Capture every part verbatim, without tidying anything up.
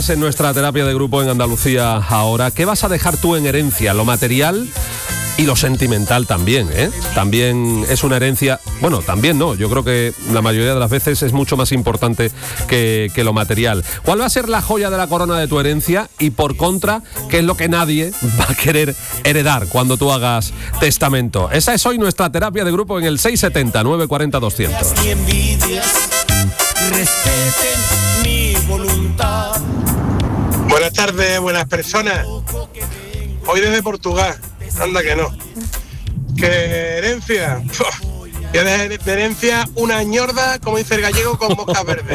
En nuestra terapia de grupo en Andalucía ahora, ¿qué vas a dejar tú en herencia? Lo material y lo sentimental también, ¿eh? También es una herencia, bueno, también no, yo creo que la mayoría de las veces es mucho más importante que, que lo material. ¿Cuál va a ser la joya de la corona de tu herencia? Y por contra, ¿qué es lo que nadie va a querer heredar cuando tú hagas testamento? Esa es hoy nuestra terapia de grupo en el seis setenta, nueve cuarenta, doscientos. Ni envidias, respeten mi voluntad. Buenas tardes, buenas personas. Hoy desde Portugal, anda que no. ¿Qué herencia? Yo de, de herencia una ñorda, como dice el gallego, con moscas verdes.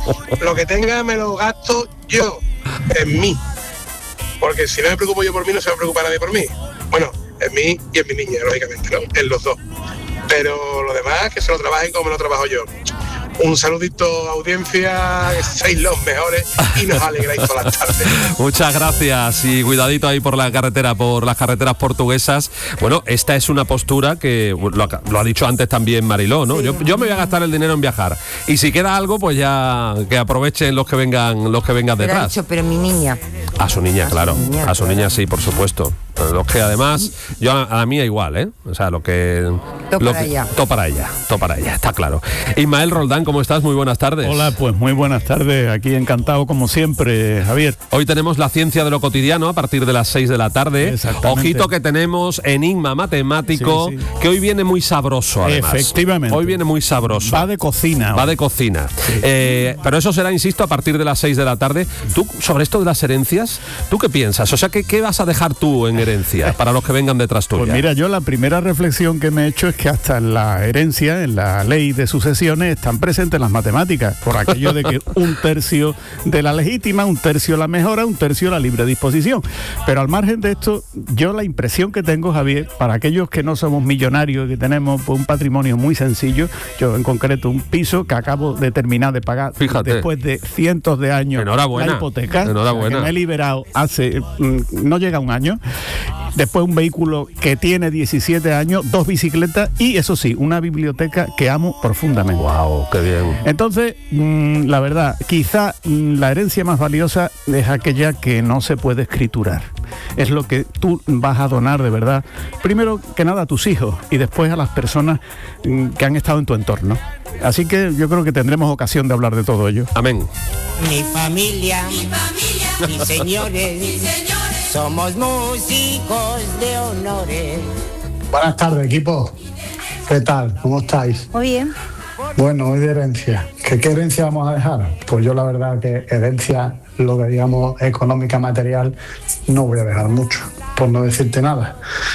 Lo que tenga me lo gasto yo, en mí. Porque si no me preocupo yo por mí, no se va a preocupar nadie por mí. Bueno, en mí y en mi niña, lógicamente, ¿no? En los dos. Pero lo demás, que se lo trabajen como me lo trabajo yo. Un saludito, audiencia, que sois los mejores y nos alegráis todas las tardes. Muchas gracias y cuidadito ahí por la carretera, por las carreteras portuguesas. Bueno, esta es una postura que lo ha, lo ha dicho antes también Mariló, ¿no? Sí. Yo, yo me voy a gastar el dinero en viajar y si queda algo, pues ya que aprovechen los que vengan, los que vengan pero detrás. Ha dicho, pero mi niña. A su niña, a claro. Su niña, a su claro. niña sí, por supuesto. Los que además, yo a, a la mía igual, ¿eh? O sea, lo que... Todo lo para que, ella. Todo para ella, todo para ella, está claro. Ismael Roldán, ¿cómo estás? Muy buenas tardes. Hola, pues muy buenas tardes. Aquí encantado como siempre, Javier. Hoy tenemos la ciencia de lo cotidiano a partir de las seis de la tarde. Ojito que tenemos enigma matemático, sí, sí. que hoy viene muy sabroso además. Efectivamente. Hoy viene muy sabroso. Va de cocina. Va de cocina. Sí. Eh, pero eso será, insisto, a partir de las seis de la tarde. Tú, sobre esto de las herencias, ¿tú qué piensas? O sea, ¿qué, qué vas a dejar tú en herencia para los que vengan detrás tuya? Pues mira, yo la primera reflexión que me he hecho es que hasta en la herencia, en la ley de sucesiones, están presentes las matemáticas, por aquello de que un tercio de la legítima, un tercio la mejora, un tercio la libre disposición. Pero al margen de esto, yo la impresión que tengo, Javier, para aquellos que no somos millonarios y que tenemos pues, un patrimonio muy sencillo, yo en concreto un piso que acabo de terminar de pagar. Fíjate. Después de cientos de años. Enhorabuena. La hipoteca. Enhorabuena. Que me he liberado hace, no llega a un año. Después un vehículo que tiene diecisiete años, dos bicicletas y, eso sí, una biblioteca que amo profundamente. ¡Wow! ¡Qué bien! Entonces, mmm, la verdad, quizá mmm, la herencia más valiosa es aquella que no se puede escriturar. Es lo que tú vas a donar de verdad, primero que nada a tus hijos y después a las personas mmm, que han estado en tu entorno. Así que yo creo que tendremos ocasión de hablar de todo ello. Amén. Mi familia, mi familia, mis señores, mis señores, somos músicos de honores. Buenas tardes, equipo. ¿Qué tal? ¿Cómo estáis? Muy bien. Bueno, hoy de herencia. ¿Qué, ¿Qué herencia vamos a dejar? Pues yo la verdad que herencia, lo que digamos económica, material, no voy a dejar mucho, por no decirte nada.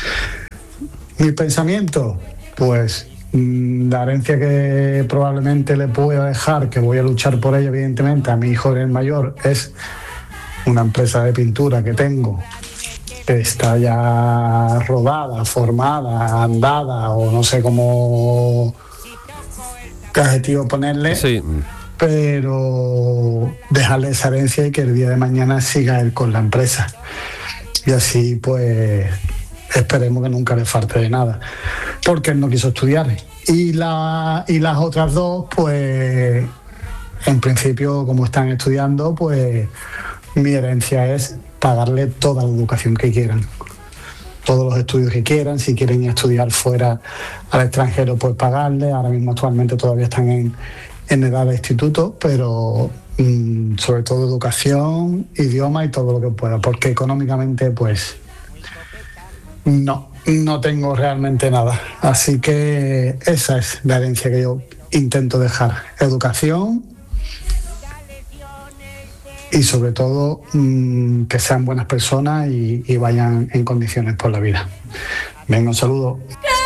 Mi pensamiento, pues la herencia que probablemente le pueda dejar, que voy a luchar por ella evidentemente, a mi hijo el mayor, es una empresa de pintura que tengo, que está ya rodada, formada, andada, o no sé cómo qué adjetivo ponerle, sí. Pero dejarle esa herencia y que el día de mañana siga él con la empresa. Y así pues esperemos que nunca le falte de nada, porque él no quiso estudiar. Y, la, y las otras dos, pues en principio, como están estudiando, pues mi herencia es pagarle toda la educación que quieran, todos los estudios que quieran. Si quieren ir a estudiar fuera al extranjero, pues pagarle. Ahora mismo actualmente todavía están en, en edad de instituto, pero mmm, sobre todo educación, idioma y todo lo que pueda, porque económicamente pues no, no tengo realmente nada. Así que esa es la herencia que yo intento dejar, educación y sobre todo mmm, que sean buenas personas y, y vayan en condiciones por la vida. Venga, un saludo.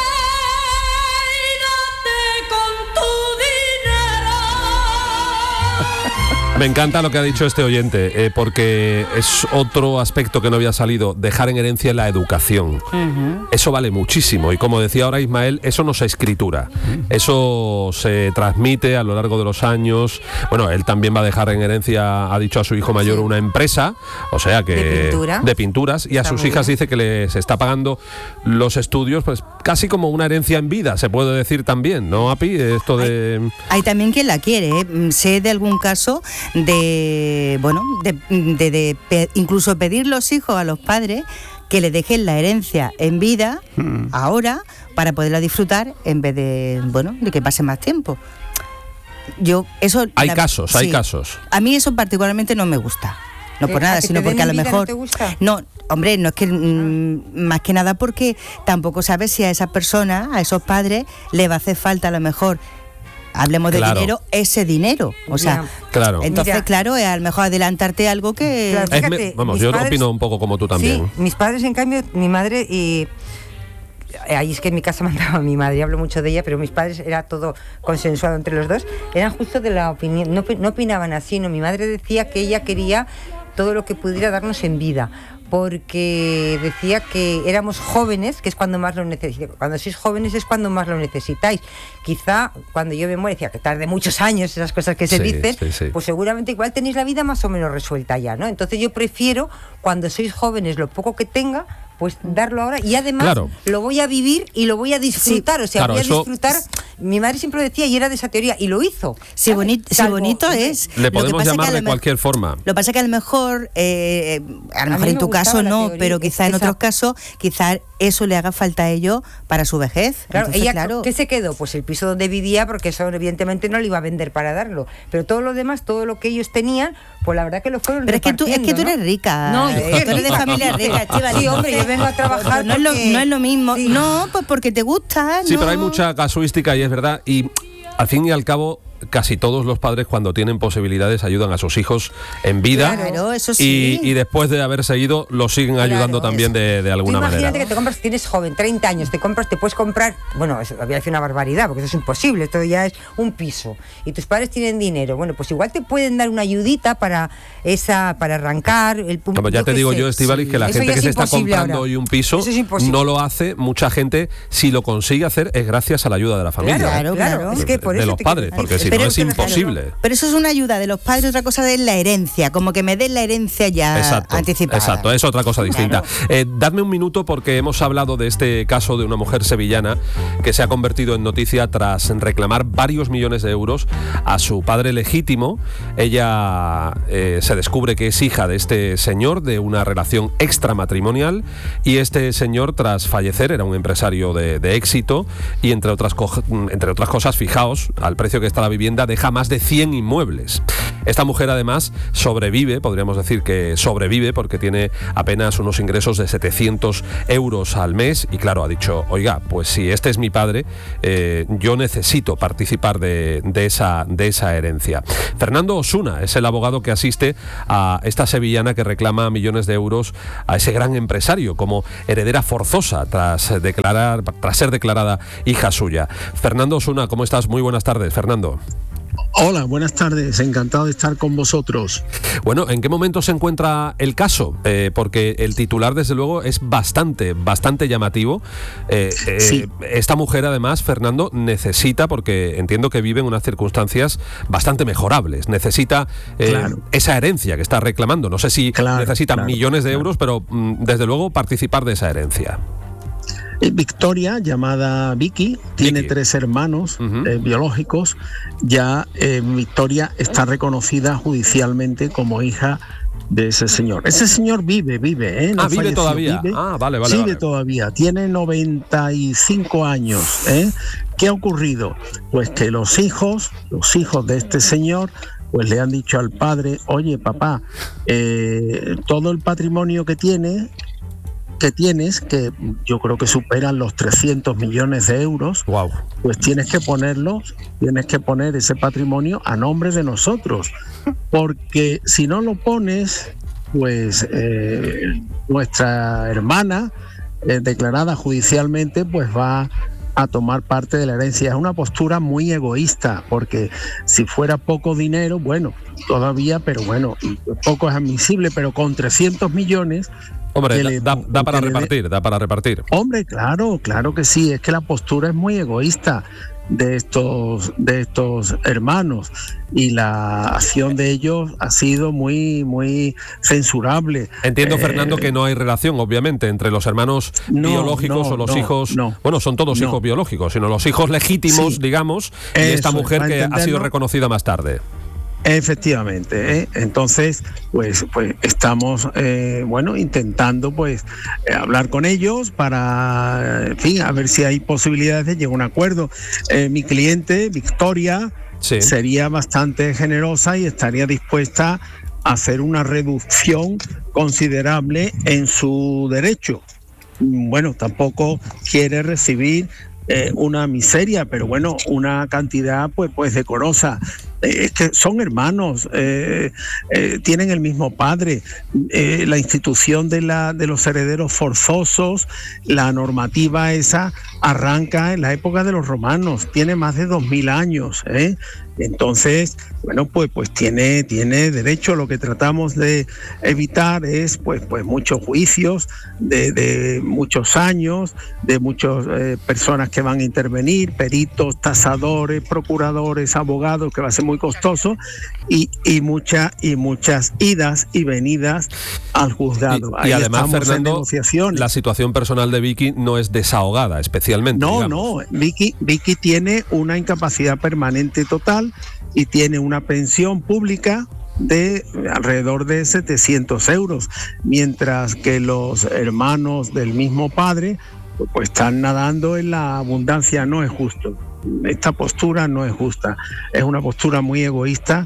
Me encanta lo que ha dicho este oyente, eh, porque es otro aspecto que no había salido, dejar en herencia la educación. Uh-huh. Eso vale muchísimo y como decía ahora Ismael, eso no se escritura, uh-huh. Eso se transmite a lo largo de los años. Bueno, él también va a dejar en herencia, ha dicho a su hijo mayor, sí. una empresa, o sea que de, pintura. de pinturas, y a está sus hijas bien. Dice que les está pagando los estudios, pues casi como una herencia en vida, se puede decir también, ¿no, Api? Esto de... Hay, hay también quien la quiere, ¿eh? Sé de algún caso de bueno, de, de, de pe, incluso pedir los hijos a los padres que le dejen la herencia en vida, hmm. ahora, para poderla disfrutar en vez de, bueno, de que pase más tiempo. Yo, eso... Hay la, casos, sí. hay casos. A mí eso particularmente no me gusta. No por nada, sino porque a lo mejor... ¿No te gusta? No, hombre, no es que... Mmm, más que nada porque tampoco sabes si a esa persona, a esos padres, le va a hacer falta a lo mejor... Hablemos de claro. dinero, ese dinero. O sea, claro. entonces, Mira, claro, es a lo mejor adelantarte algo que... Claro, fíjate, es me, vamos, yo padres, opino un poco como tú también. Sí, mis padres, en cambio, mi madre y... Ahí es que en mi casa mandaba mi madre, hablo mucho de ella, pero mis padres era todo consensuado entre los dos, eran justo de la opinión, no, no opinaban así, no, mi madre decía que ella quería todo lo que pudiera darnos en vida, porque decía que éramos jóvenes, que es cuando más lo necesitáis. Cuando sois jóvenes es cuando más lo necesitáis. Quizá cuando yo me muera, decía que tarde muchos años, esas cosas que se sí, dicen, sí, sí. pues seguramente igual tenéis la vida más o menos resuelta ya, ¿no? Entonces yo prefiero, cuando sois jóvenes, lo poco que tenga, pues darlo ahora, y además claro. lo voy a vivir y lo voy a disfrutar, sí, o sea, claro, voy a eso... disfrutar. Mi madre siempre decía, y era de esa teoría, y lo hizo. Sí, bonito, sí, bonito es. Le podemos llamar de me... cualquier forma. Lo que pasa es que a lo mejor, eh, a lo a mejor en tu caso no, teoría, pero quizá en esa... otros casos, quizá eso le haga falta a ellos para su vejez. Claro, Entonces, ella, claro. ¿qué se quedó? Pues el piso donde vivía, porque eso evidentemente no le iba a vender para darlo. Pero todo lo demás, todo lo que ellos tenían, pues la verdad que lo fueron Pero es que tú, es que tú eres rica. No, eh, tú eres de familia rica, Chiva. Sí, hombre, yo vengo a trabajar. No, porque... es lo, no es lo mismo. Sí. No, pues porque te gusta. Sí, no. pero hay mucha casuística y es verdad. Y al fin y al cabo, casi todos los padres, cuando tienen posibilidades, ayudan a sus hijos en vida. Claro, eso sí. y, y después de haber seguido, los siguen Claro, ayudando también de, de alguna Tú imagínate manera. que te compras, tienes joven, treinta años, te compras, te puedes comprar, bueno, eso, voy a decir una barbaridad, porque eso es imposible, esto ya es un piso, y tus padres tienen dinero, bueno, pues igual te pueden dar una ayudita para esa, para arrancar. El, Como ya te digo sé. yo, Estíbaliz, sí. que la Eso gente que se está comprando ahora. hoy un piso no lo hace, mucha gente, si lo consigue hacer, es gracias a la ayuda de la familia. Claro, claro. claro. Es que por de eso los padres, porque si no es imposible. Pero eso es una ayuda de los padres, otra cosa es la herencia, como que me den la herencia ya exacto, anticipada. Exacto, es otra cosa distinta. Claro. Eh, dadme un minuto porque hemos hablado de este caso de una mujer sevillana que se ha convertido en noticia tras reclamar varios millones de euros a su padre legítimo. Ella eh, se descubre que es hija de este señor, de una relación extramatrimonial, y este señor, tras fallecer, era un empresario de, de éxito y entre otras, entre otras cosas, fijaos, al precio que está la vivienda, deja más de cien inmuebles. Esta mujer además sobrevive, podríamos decir que sobrevive porque tiene apenas unos ingresos de setecientos euros al mes y claro, ha dicho, oiga, pues si este es mi padre, eh, yo necesito participar de, de, esa, de esa herencia. Fernando Osuna es el abogado que asiste a esta sevillana que reclama millones de euros a ese gran empresario como heredera forzosa tras, declarar, tras ser declarada hija suya. Fernando Osuna, ¿cómo estás? Muy buenas tardes, Fernando. Hola, buenas tardes, encantado de estar con vosotros. Bueno, ¿en qué momento se encuentra el caso? Eh, porque el titular, desde luego, es bastante, bastante llamativo. Eh, eh, sí. Esta mujer, además, Fernando, necesita, porque entiendo que vive en unas circunstancias bastante mejorables, necesita eh, claro. esa herencia que está reclamando. No sé si claro, necesita claro, millones de claro. euros, pero mm, desde luego participar de esa herencia. Victoria, llamada Vicky, tiene Vicky. tres hermanos uh-huh. eh, biológicos. Ya eh, Victoria está reconocida judicialmente como hija de ese señor. Ese señor vive, vive, ¿eh? No ah, vive falleció, todavía. Vive, ah, vale, vale. Vive vale. todavía. Tiene noventa y cinco años, ¿eh? ¿Qué ha ocurrido? Pues que los hijos, los hijos de este señor, pues le han dicho al padre, oye, papá, eh, todo el patrimonio que tiene... que tienes, que yo creo que superan los trescientos millones de euros, wow. pues tienes que ponerlo, tienes que poner ese patrimonio a nombre de nosotros, porque si no lo pones, pues eh, nuestra hermana, eh, declarada judicialmente, pues va a tomar parte de la herencia. Es una postura muy egoísta, porque si fuera poco dinero, bueno, todavía, pero bueno, poco es admisible, pero con trescientos millones... Hombre, le, da, da para repartir, de... da para repartir. Hombre, claro, claro que sí, es que la postura es muy egoísta de estos, de estos hermanos y la acción de ellos ha sido muy, muy censurable. Entiendo, eh, Fernando, que no hay relación, obviamente, entre los hermanos no, biológicos no, o los no, hijos, no, bueno, son todos no. hijos biológicos, sino los hijos legítimos, sí, digamos, y esta mujer que ha sido reconocida más tarde. Efectivamente, ¿eh? Entonces, pues, pues estamos, eh, bueno, intentando, pues, eh, hablar con ellos para, en fin, a ver si hay posibilidades de llegar a un acuerdo. Eh, mi cliente, Victoria, sí, sería bastante generosa y estaría dispuesta a hacer una reducción considerable en su derecho. Bueno, tampoco quiere recibir eh, una miseria, pero bueno, una cantidad, pues, pues decorosa. Es que son hermanos, eh, eh, tienen el mismo padre, eh, la institución de, la, de los herederos forzosos, la normativa esa arranca en la época de los romanos, tiene más de dos mil años, ¿eh? Entonces, bueno, pues, pues tiene, tiene derecho. Lo que tratamos de evitar es pues, pues muchos juicios de, de muchos años, de muchas eh, personas que van a intervenir, peritos, tasadores, procuradores, abogados, que va a ser muy costoso, y, y, mucha, y muchas idas y venidas al juzgado. Y, y además, Fernando, la situación personal de Vicky no es desahogada especialmente. No, digamos. no, Vicky, Vicky tiene una incapacidad permanente total y tiene una pensión pública de alrededor de setecientos euros, mientras que los hermanos del mismo padre pues, pues están nadando en la abundancia. No es justo. Esta postura no es justa, es una postura muy egoísta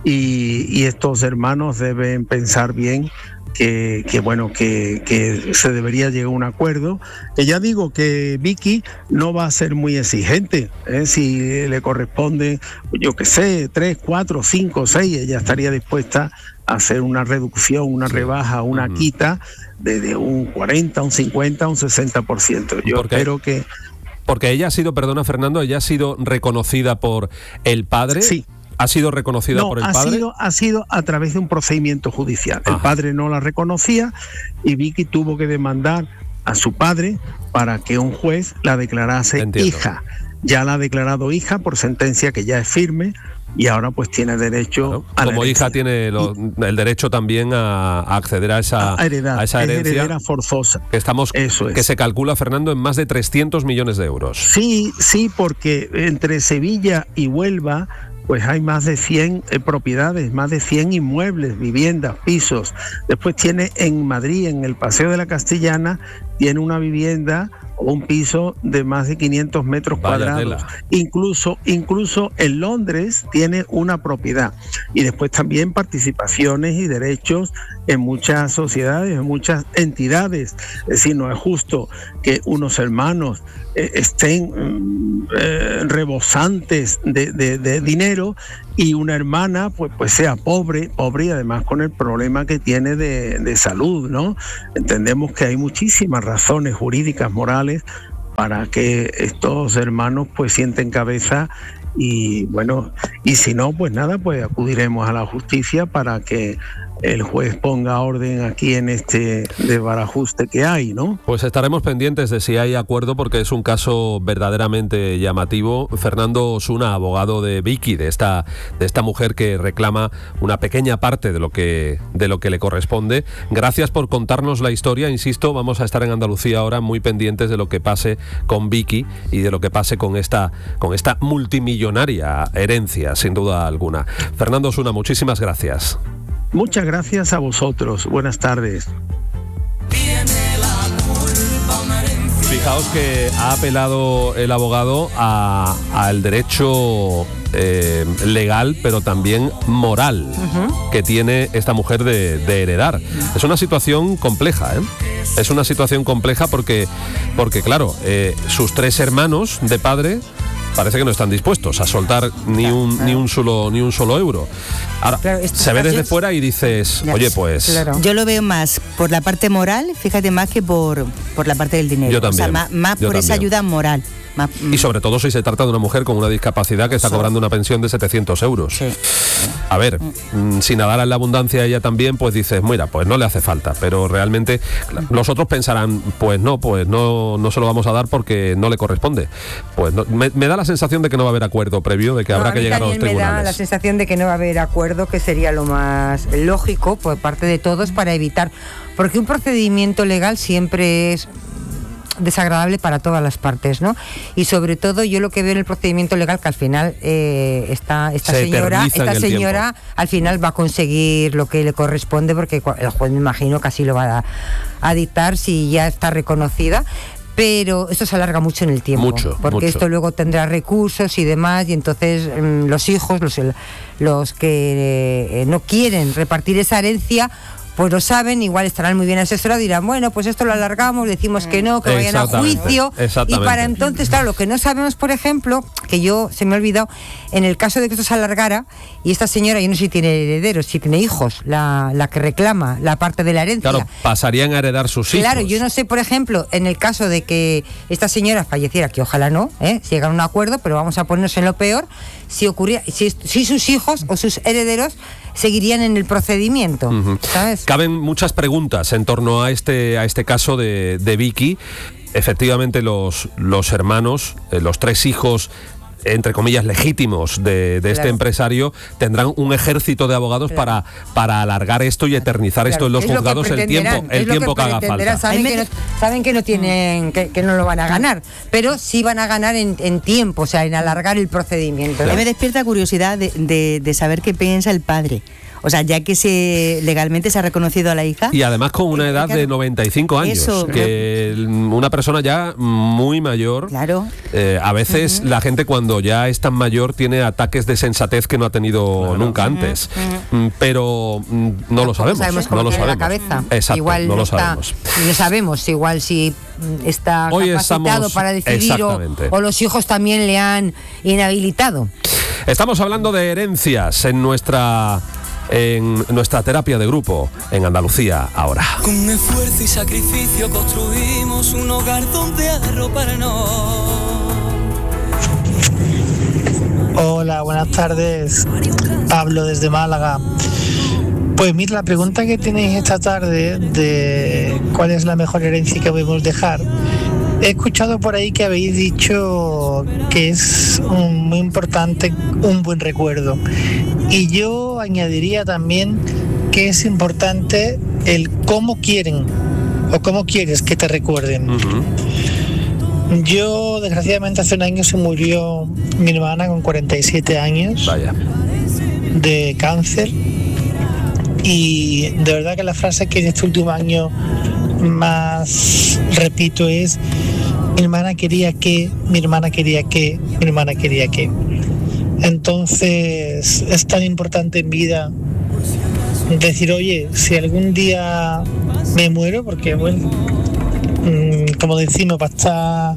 y, y estos hermanos deben pensar bien que, que bueno, que, que se debería llegar a un acuerdo. Que ya digo que Vicky no va a ser muy exigente, ¿eh? Si le corresponde, yo qué sé, tres, cuatro, cinco, seis, ella estaría dispuesta a hacer una reducción, una rebaja, una uh-huh. quita de, de un cuarenta, un cincuenta, un sesenta por ciento. Yo espero que... Porque ella ha sido, perdona Fernando, ella ha sido reconocida por el padre. Sí. ¿Ha sido reconocida no, por el ha padre? Sido, ha sido a través de un procedimiento judicial. Ajá. El padre no la reconocía y Vicky tuvo que demandar a su padre para que un juez la declarase Entiendo. hija. Ya la ha declarado hija por sentencia que ya es firme y ahora pues tiene derecho claro. a Como hija tiene lo, el derecho también a, a acceder a esa, a heredad, a esa herencia. Es heredera forzosa. Que, estamos, Eso es. que se calcula, Fernando, en más de trescientos millones de euros. Sí, sí, porque entre Sevilla y Huelva pues hay más de cien eh, propiedades, más de cien inmuebles, viviendas, pisos. Después tiene en Madrid, en el Paseo de la Castellana, tiene una vivienda o un piso de más de quinientos metros Vaya cuadrados. Tela. Incluso, incluso en Londres tiene una propiedad. Y después también participaciones y derechos en muchas sociedades, en muchas entidades. Es decir, no es justo que unos hermanos eh, estén eh, rebosantes de, de, de dinero y una hermana pues, pues sea pobre, pobre y además con el problema que tiene de, de salud, ¿no? Entendemos que hay muchísimas razones jurídicas, morales, para que estos hermanos pues sienten cabeza y bueno, y si no, pues nada, pues acudiremos a la justicia para que el juez ponga orden aquí en este desbarajuste que hay, ¿no? Pues estaremos pendientes de si hay acuerdo porque es un caso verdaderamente llamativo. Fernando Osuna, abogado de Vicky, de esta, de esta mujer que reclama una pequeña parte de lo que, de lo que le corresponde. Gracias por contarnos la historia. Insisto, vamos a estar en Andalucía ahora muy pendientes de lo que pase con Vicky y de lo que pase con esta, con esta multimillonaria herencia, sin duda alguna. Fernando Osuna, muchísimas gracias. Muchas gracias a vosotros. Buenas tardes. Fijaos que ha apelado el abogado a, al derecho eh, legal, pero también moral, uh-huh. que tiene esta mujer de, de heredar. Es una situación compleja, ¿eh? Es una situación compleja porque, porque claro, eh, sus tres hermanos de padre parece que no están dispuestos a soltar ni un ni un solo ni un solo euro. Ahora, claro, se ve desde fuera y dices, oye, pues... Claro. Yo lo veo más por la parte moral, fíjate, más que por, por la parte del dinero. Yo también. O sea, más, más por también. esa ayuda moral. Más, y sobre todo si se trata de una mujer con una discapacidad que está sí. cobrando una pensión de setecientos euros. Sí. A ver, mm. si nadara en la abundancia ella también, pues dices, mira, pues no le hace falta. Pero realmente los otros pensarán, pues no, pues no, no se lo vamos a dar porque no le corresponde. Pues no, me, me da la sensación de que no va a haber acuerdo previo, de que no, habrá que llegar a los tribunales. Me da la sensación de que no va a haber acuerdo, que sería lo más lógico por parte de todos para evitar, porque un procedimiento legal siempre es desagradable para todas las partes, ¿no? Y sobre todo yo lo que veo en el procedimiento legal, que al final eh, esta, esta Se señora, eterniza en esta el señora tiempo. al final va a conseguir lo que le corresponde, porque el juez me imagino que así lo va a, a dictar si ya está reconocida. Pero esto se alarga mucho en el tiempo, Mucho, porque mucho. esto luego tendrá recursos y demás, y entonces mmm, los hijos, los, los que eh, no quieren repartir esa herencia, pues lo saben, igual estarán muy bien asesorados, dirán, bueno, pues esto lo alargamos, decimos que no, que vayan a Exactamente, juicio, y exactamente. para entonces, claro, lo que no sabemos, por ejemplo, que yo se me ha olvidado, en el caso de que esto se alargara, y esta señora, yo no sé si tiene herederos, si tiene hijos, la, la que reclama la parte de la herencia. Claro, pasarían a heredar sus hijos. Claro, yo no sé, por ejemplo, en el caso de que esta señora falleciera, que ojalá no, ¿eh? si llegan a un acuerdo, pero vamos a ponernos en lo peor, si ocurría, si, si sus hijos o sus herederos seguirían en el procedimiento, Ujú. ¿sabes? Caben muchas preguntas en torno a este, a este caso de, de Vicky. Efectivamente, los, los hermanos, eh, los tres hijos, entre comillas, legítimos de, de este Claro. empresario, tendrán un ejército de abogados Claro. para, para alargar esto y eternizar esto en los Es lo que juzgados el pretenderán, tiempo, el es lo tiempo que, haga pretenderán. falta. Saben que, no, saben que no tienen, que, que no lo van a ganar, pero sí van a ganar en, en tiempo, o sea, en alargar el procedimiento. A ¿no? mí me despierta curiosidad de, de, de saber qué piensa el padre. O sea, ya que se legalmente se ha reconocido a la hija. Y además con una edad de noventa y cinco años, Eso, que una persona ya muy mayor, Claro. eh, a veces Ujú. la gente cuando ya es tan mayor tiene ataques de sensatez que no ha tenido nunca antes, Mm, pero mm, no lo sabemos, sabemos no cómo lo tiene sabemos. la cabeza. Exacto, igual no lo está, sabemos. no sabemos, igual si mm, está Hoy capacitado estamos- para decidir o, exactamente. o los hijos también le han inhabilitado. Estamos hablando de herencias en nuestra en nuestra terapia de grupo en Andalucía ahora. Con esfuerzo y sacrificio construimos un hogar donde arroparnos. Hola, buenas tardes. Pablo desde Málaga. Pues mira, la pregunta que tenéis esta tarde de cuál es la mejor herencia que podemos dejar. He escuchado por ahí que habéis dicho que es un- muy importante un buen recuerdo. Y yo añadiría también que es importante el cómo quieren o cómo quieres que te recuerden. Yo, desgraciadamente, hace un año se murió mi hermana con cuarenta y siete años Vaya. de cáncer. Y de verdad que la frase que en este último año más repito es: mi hermana quería que, mi hermana quería que, mi hermana quería que. Entonces es tan importante en vida decir, oye, si algún día me muero, porque bueno, mmm, como decimos, para estar,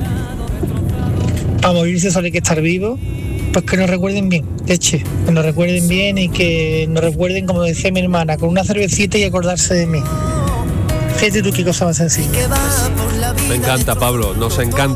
para morirse solo hay que estar vivo, pues que nos recuerden bien, leche, que nos recuerden bien y que nos recuerden, como decía mi hermana, con una cervecita y acordarse de mí. Fíjate tú qué cosa más sencilla. Me encanta, Pablo, nos encanta.